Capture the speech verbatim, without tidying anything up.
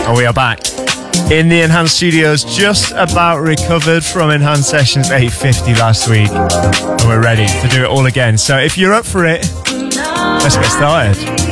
And we are back in the Enhanced Studios, just about recovered from Enhanced Sessions eight fifty last week. And we're ready to do it all again. So if you're up for it, let's get started.